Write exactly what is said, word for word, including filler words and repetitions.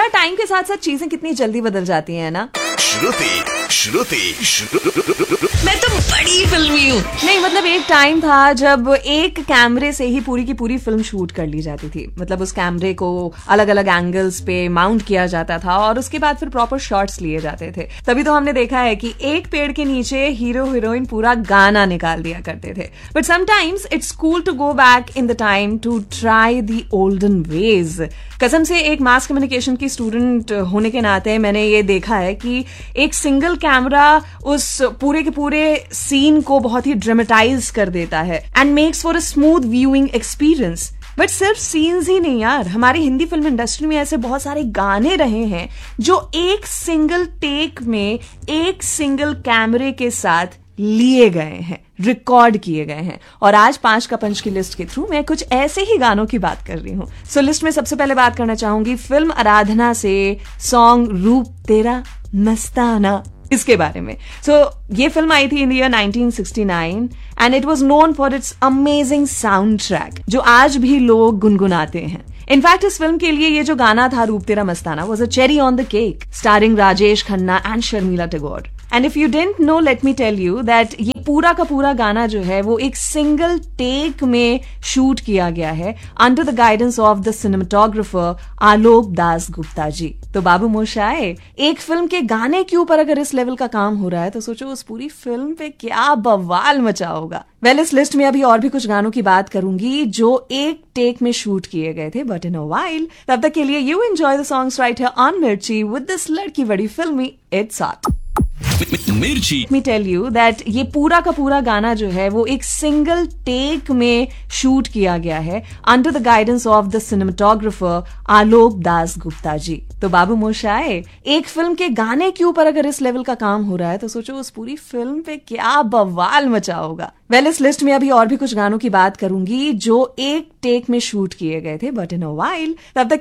यार टाइम के साथ साथ चीजें कितनी जल्दी बदल जाती हैं ना। श्रुति श्रुति मैं तो बड़ी फिल्मी हूँ। नहीं मतलब एक टाइम था जब एक कैमरे से ही पूरी की पूरी फिल्म शूट कर ली जाती थी। मतलब उस कैमरे को अलग अलग एंगल्स पे माउंट किया जाता था और उसके बाद फिर प्रॉपर शॉट्स लिए जाते थे। तभी तो हमने देखा है कि एक पेड़ के नीचे हीरो हीरोइन पूरा गाना निकाल दिया करते थे। But sometimes it's cool to go back in the time to try the olden veg. कसम से एक मास कम्युनिकेशन की स्टूडेंट होने के नाते मैंने ये देखा है कि एक सिंगल कैमरा उस पूरे के पूरे सीन को बहुत ही ड्रामेटाइज कर देता है and makes for a smooth viewing experience. But सिर्फ सीन्स ही नहीं यार, हमारी हिंदी फिल्म इंडस्ट्री में ऐसे बहुत सारे गाने रहे हैं जो एक सिंगल टेक में एक सिंगल कैमरे के साथ लिए गए हैं, रिकॉर्ड किए गए हैं। और आज पांच का पंच की लिस्ट के थ्रू मैं कुछ ऐसे ही गानों की बात कर रही हूं। सो लिस्ट में सबसे पहले बात करना चाहूंगी फिल्म आराधना से सॉन्ग रूप तेरा मस्ताना, इसके बारे में। सो so, ये फिल्म आई थी इन year nineteen sixty nine and it was known for its amazing sound track जो आज भी लोग गुनगुनाते हैं। इनफैक्ट इस फिल्म के लिए ये जो गाना था रूप तेरा मस्ताना was a cherry on the cake starring Rajesh Khanna and Sharmila Tagore. And if you didn't know let me tell you that ये पूरा का पूरा गाना जो है वो एक सिंगल टेक में शूट किया गया है under the guidance of the cinematographer आलोक दास गुप्ता जी। तो बाबू मोशाए, एक फिल्म के गाने के ऊपर अगर इस लेवल का काम हो रहा है तो सोचो उस पूरी फिल्म पे क्या बवाल मचा होगा। वेल well, इस लिस्ट में अभी और भी कुछ गानों की बात करूंगी जो एक टेक में शूट किए गए थे बट इन अ वाइल। तब तक के लिए you enjoy the songs right here on मिर्ची विद दिस लड़की बड़ी फिल्मी इट्स हॉट। मिर्ची मी टेल यू दैट ये पूरा का पूरा गाना जो है वो एक सिंगल टेक में शूट किया गया है under the guidance of the cinematographer आलोक दास गुप्ता जी। तो बाबू मोशाए, एक फिल्म के गाने के ऊपर अगर इस लेवल का काम हो रहा है तो सोचो उस पूरी फिल्म पे क्या बवाल मचा होगा। वेल well, इस लिस्ट में अभी और भी कुछ गानों की बात करूंगी जो एक टेक में शूट किए गए थे बट इन अ वाइल। तब तक